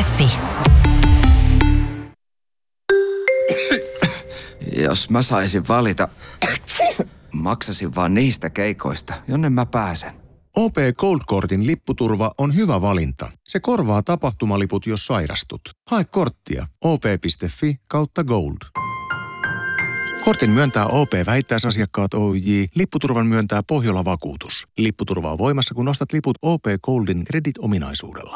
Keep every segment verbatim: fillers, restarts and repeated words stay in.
piste fi. Jos mä saisin valita, maksasin vaan niistä keikoista, jonne mä pääsen. O P Gold-kortin lipputurva on hyvä valinta. Se korvaa tapahtumaliput, jos sairastut. Hae korttia op.fi kautta gold. Kortin myöntää O P Vähittäisasiakkaat Oyj. Lipputurvan myöntää Pohjola Vakuutus. Lipputurva on voimassa, kun ostat liput O P Goldin Credit-ominaisuudella.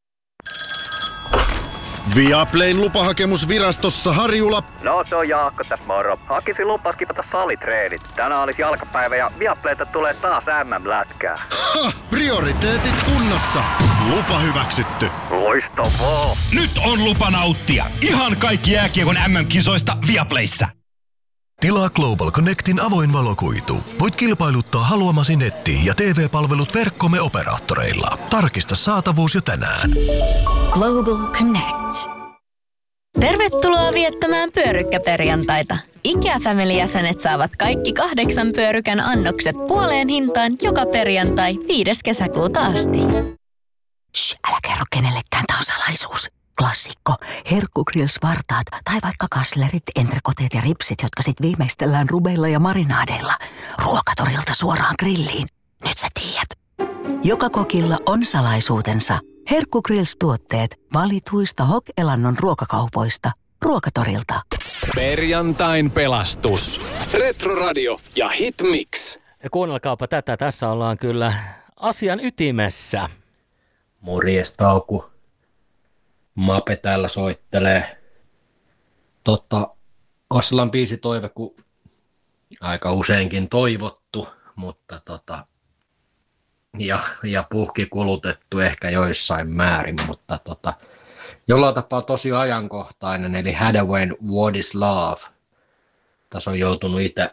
Viaplayn lupahakemus virastossa Harjula. No se on Jaakko tässä moro. Hakisin lupas kipata salitreenit. Tänään olisi jalkapäivä ja Viaplayta tulee taas äm äm-lätkää. Ha! Prioriteetit kunnossa. Lupa hyväksytty. Loistavaa. Nyt on lupa nauttia. Ihan kaikki jääkiekon äm äm-kisoista Viaplayssä. Tilaa Global Connectin avoin valokuitu. Voit kilpailuttaa haluamasi netti- ja T V-palvelut verkkomme operaattoreilla. Tarkista saatavuus jo tänään. Global Connect. Tervetuloa viettämään pyörykkäperjantaita. IKEA-family-jäsenet saavat kaikki kahdeksan pyörykän annokset puoleen hintaan joka perjantai viides kesäkuuta asti. Shh, älä kerro kenellekään, tää on salaisuus. Klassikko. Herkkugrills-vartaat tai vaikka kaslerit, entrekoteet ja ripsit, jotka sit viimeistellään rubeilla ja marinaadeilla. Ruokatorilta suoraan grilliin. Nyt sä tiedät. Joka kokilla on salaisuutensa. Herkkugrills-tuotteet valituista Hok-Elannon ruokakaupoista. Ruokatorilta. Perjantain pelastus. Retroradio ja Hitmix. Ja kuunnelkaapa tätä. Tässä ollaan kyllä asian ytimessä. Morjesta, Auku. Mape täällä soittelee. Totta, Oslan biisitoive, kun aika useinkin toivottu, mutta tota, ja, ja puhki kulutettu ehkä joissain määrin, mutta tota, jollain tapaa tosi ajankohtainen, eli Hathaway'n What is Love. Tässä on joutunut itse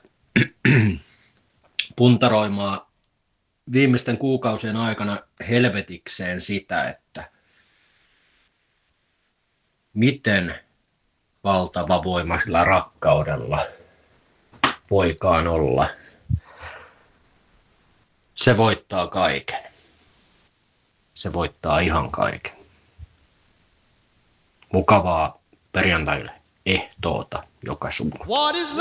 puntaroimaan viimeisten kuukausien aikana helvetikseen sitä, että miten valtava voima sillä rakkaudella voikaan olla. Se voittaa kaiken. Se voittaa ihan kaiken. Mukavaa perjantaille ehtoota joka suuntaan.